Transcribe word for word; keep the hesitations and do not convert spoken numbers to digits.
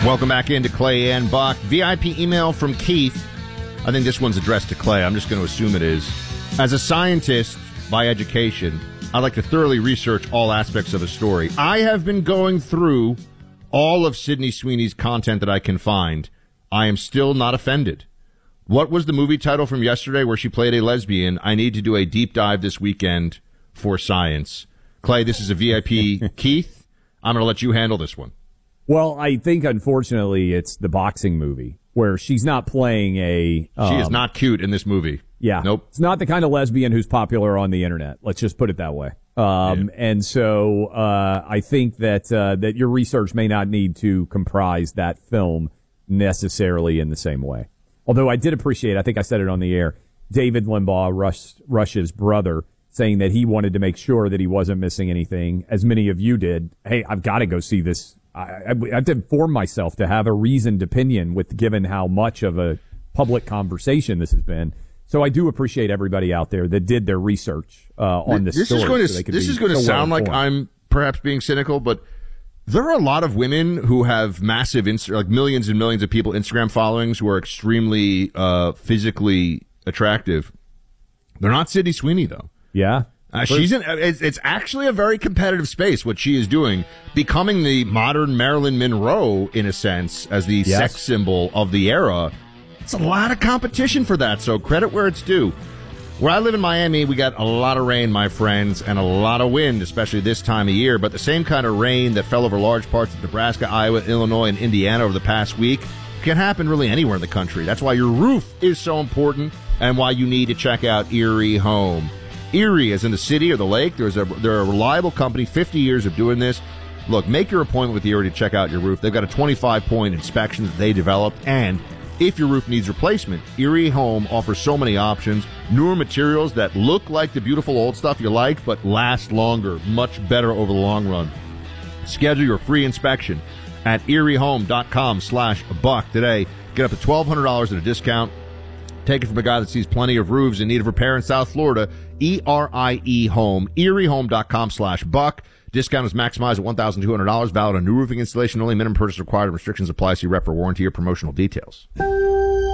Welcome back into Clay and Buck. V I P email from Keith. I think this one's addressed to Clay. I'm just going to assume it is. As a scientist by education, I like to thoroughly research all aspects of a story. I have been going through all of Sydney Sweeney's content that I can find. I am still not offended. What was the movie title from yesterday where she played a lesbian? I need to do a deep dive this weekend for science. Clay, this is a V I P. Keith, I'm going to let you handle this one. Well, I think, unfortunately, it's the boxing movie where she's not playing a... Um, she is not cute in this movie. Yeah. Nope. It's not the kind of lesbian who's popular on the internet. Let's just put it that way. Um, yeah. And so uh, I think that uh, that your research may not need to comprise that film necessarily in the same way. Although I did appreciate, I think I said it on the air, David Limbaugh, Rush, Rush's brother, saying that he wanted to make sure that he wasn't missing anything, as many of you did. Hey, I've got to go see this. I, I, I have to inform myself to have a reasoned opinion with given how much of a public conversation this has been. So I do appreciate everybody out there that did their research uh, on this, this story. Is going to, so this is going to so sound well like I'm perhaps being cynical, but there are a lot of women who have massive, Insta- like millions and millions of people Instagram followings who are extremely uh, physically attractive. They're not Sydney Sweeney, though. Yeah. Uh, she's in, it's, it's actually a very competitive space, what she is doing, becoming the modern Marilyn Monroe, in a sense, as the yes. sex symbol of the era. It's a lot of competition for that, so credit where it's due. Where I live in Miami, we got a lot of rain, my friends, and a lot of wind, especially this time of year, but the same kind of rain that fell over large parts of Nebraska, Iowa, Illinois, and Indiana over the past week can happen really anywhere in the country. That's why your roof is so important and why you need to check out Erie Home. Erie is in the city or the lake. There's a, they're a reliable company, fifty years of doing this. Look, make your appointment with Erie to check out your roof. They've got a twenty-five point inspection that they developed, and if your roof needs replacement, Erie Home offers so many options, newer materials that look like the beautiful old stuff you like, but last longer, much better over the long run. Schedule your free inspection at eriehome.com slash buck today. Get up to twelve hundred dollars at a discount. Take it from a guy that sees plenty of roofs in need of repair in South Florida. E R I E Home, eriehome.com slash buck. Discount is maximized at one thousand two hundred dollars. Valid on new roofing installation only. Minimum purchase required. Restrictions apply. See rep for warranty or promotional details.